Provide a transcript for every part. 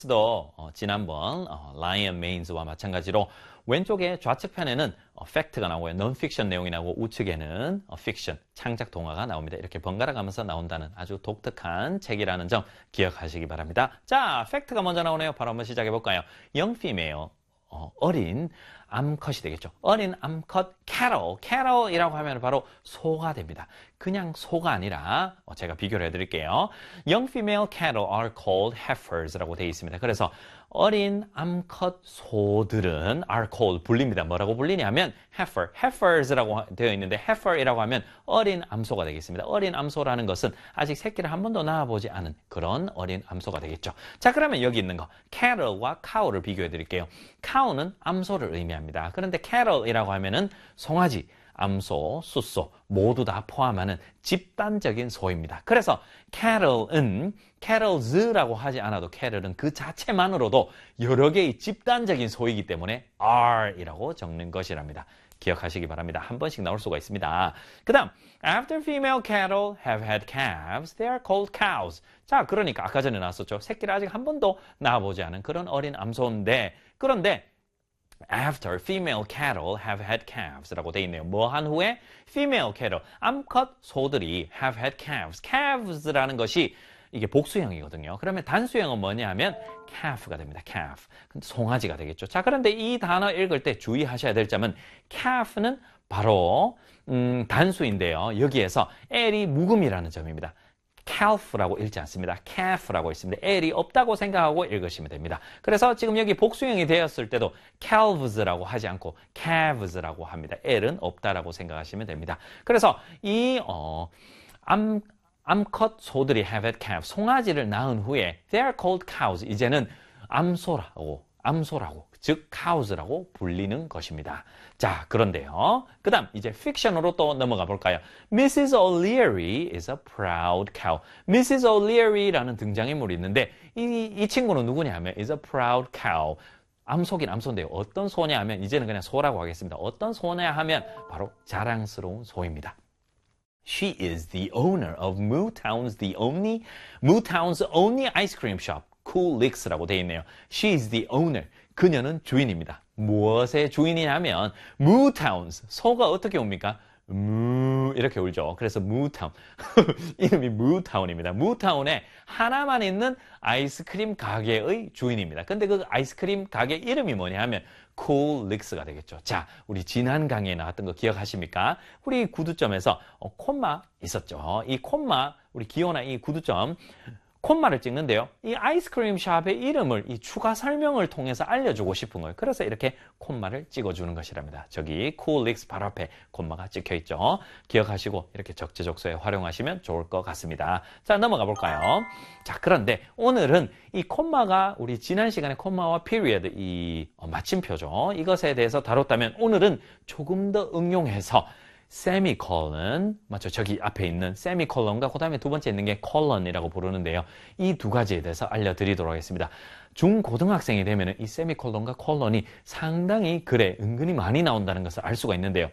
도 지난번 lion mains와 마찬가지로 왼쪽에 좌측편에는 fact가 나오고요. non-fiction 내용이 나오고 우측에는 fiction, 창작 동화가 나옵니다. 이렇게 번갈아 가면서 나온다는 아주 독특한 책이라는 점 기억하시기 바랍니다. 자, fact가 먼저 나오네요. 바로 한번 시작해 볼까요? young female, 어린 암컷이 되겠죠. 어린 암컷 cattle이라고 하면 바로 소가 됩니다. 그냥 소가 아니라 제가 비교를 해드릴게요. Young female cattle are called heifers라고 되어 있습니다. 그래서 어린 암컷 소들은 are called 불립니다. 뭐라고 불리냐면 heifers라고 되어 있는데 heifer이라고 하면 어린 암소가 되겠습니다. 어린 암소라는 것은 아직 새끼를 한 번도 낳아보지 않은 그런 어린 암소가 되겠죠. 자, 그러면 여기 있는 거 cattle와 cow를 비교해 드릴게요. cow는 암소를 의미합니다. 그런데 cattle이라고 하면은 송아지, 암소, 숫소 모두 다 포함하는 집단적인 소입니다. 그래서 cattles라고 하지 않아도 cattle은 그 자체만으로도 여러 개의 집단적인 소이기 때문에 are이라고 적는 것이랍니다. 기억하시기 바랍니다. 한 번씩 나올 수가 있습니다. 그 다음 After female cattle have had calves, they are called cows. 자, 그러니까 아까 전에 나왔었죠. 새끼를 아직 한 번도 낳아보지 않은 그런 어린 암소인데 그런데 After female cattle have had calves라고 돼 있네요. 뭐 한 후에 female cattle, 암컷 소들이 have had calves. calves라는 것이 이게 복수형이거든요. 그러면 단수형은 뭐냐 하면 calf가 됩니다. calf. 송아지가 되겠죠. 자, 그런데 이 단어 읽을 때 주의하셔야 될 점은 calf는 바로 단수인데요. 여기에서 L이 묵음이라는 점입니다. calf라고 읽지 않습니다. calf라고 있습니다. L이 없다고 생각하고 읽으시면 됩니다. 그래서 지금 여기 복수형이 되었을 때도 calves라고 하지 않고 calves라고 합니다. L은 없다라고 생각하시면 됩니다. 그래서 이 암컷 소들이 have had calves, 송아지를 낳은 후에 they are called cows. 이제는 암소라고 즉 cows라고 불리는 것입니다. 자, 그런데요. 그 다음 이제 픽션으로 또 넘어가 볼까요? Mrs. O'Leary is a proud cow. Mrs. O'Leary라는 등장인물이 있는데 이 친구는 누구냐 하면 is a proud cow. 암소긴 암소인데요. 어떤 소냐 하면 이제는 그냥 소라고 하겠습니다. 어떤 소냐 하면 바로 자랑스러운 소입니다. She is the owner of Mootown's only ice cream shop. Cool Licks라고 되어 있네요. She is the owner. 그녀는 주인입니다. 무엇의 주인이냐면 Mootown's. 소가 어떻게 옵니까? 무 이렇게 울죠. 그래서 Mootown. 이름이 Mootown입니다. Mootown에 하나만 있는 아이스크림 가게의 주인입니다. 근데 그 아이스크림 가게 이름이 뭐냐 하면 Cool Licks가 되겠죠. 자, 우리 지난 강의에 나왔던 거 기억하십니까? 우리 구두점에서 콤마 있었죠. 이 콤마, 우리 기호나 이 구두점 콤마를 찍는데요. 이 아이스크림 샵의 이름을 이 추가 설명을 통해서 알려주고 싶은 거예요. 그래서 이렇게 콤마를 찍어주는 것이랍니다. 저기 Cool Licks 바로 앞에 콤마가 찍혀 있죠. 기억하시고 이렇게 적재적소에 활용하시면 좋을 것 같습니다. 자, 넘어가 볼까요? 자, 그런데 오늘은 이 콤마가 우리 지난 시간에 콤마와 period 이 마침표죠. 이것에 대해서 다뤘다면 오늘은 조금 더 응용해서 세미콜론, 맞죠? 저기 앞에 있는 세미콜론과 그 다음에 두 번째 있는 게 콜론이라고 부르는데요. 이 두 가지에 대해서 알려드리도록 하겠습니다. 중고등학생이 되면 이 세미콜론과 콜론이 상당히 글에 은근히 많이 나온다는 것을 알 수가 있는데요.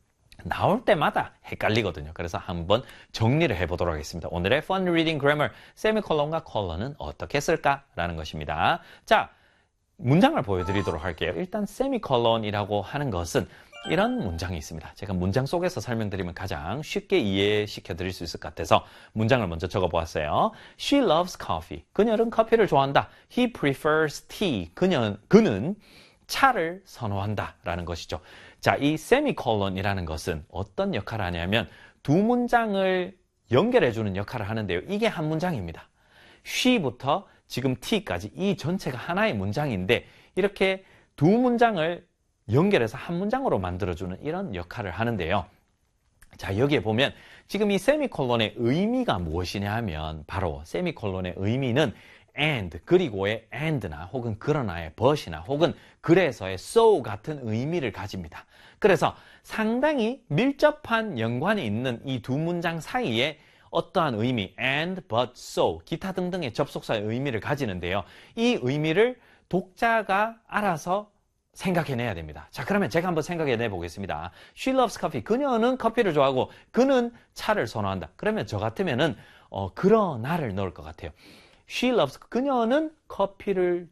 나올 때마다 헷갈리거든요. 그래서 한번 정리를 해보도록 하겠습니다. 오늘의 Fun Reading Grammar, 세미콜론과 콜론은 어떻게 쓸까라는 것입니다. 자, 문장을 보여드리도록 할게요. 일단 세미콜론이라고 하는 것은 이런 문장이 있습니다. 제가 문장 속에서 설명드리면 가장 쉽게 이해시켜 드릴 수 있을 것 같아서 문장을 먼저 적어보았어요. She loves coffee. 그녀는 커피를 좋아한다. He prefers tea. 그는 차를 선호한다. 라는 것이죠. 자, 이 세미콜론이라는 것은 어떤 역할을 하냐면 두 문장을 연결해주는 역할을 하는데요. 이게 한 문장입니다. she부터 지금 t까지 이 전체가 하나의 문장인데 이렇게 두 문장을 연결해서 한 문장으로 만들어주는 이런 역할을 하는데요. 자, 여기에 보면 지금 이 세미콜론의 의미가 무엇이냐 하면 바로 세미콜론의 의미는 and, 그리고의 and나 혹은 그러나의 but이나 혹은 그래서의 so 같은 의미를 가집니다. 그래서 상당히 밀접한 연관이 있는 이 두 문장 사이에 어떠한 의미, and, but, so, 기타 등등의 접속사의 의미를 가지는데요. 이 의미를 독자가 알아서 생각해내야 됩니다. 자, 그러면 제가 한번 생각해내 보겠습니다. She loves coffee. 그녀는 커피를 좋아하고 그는 차를 선호한다. 그러면 저 같으면은 그러나를 넣을 것 같아요. She loves. 그녀는 커피를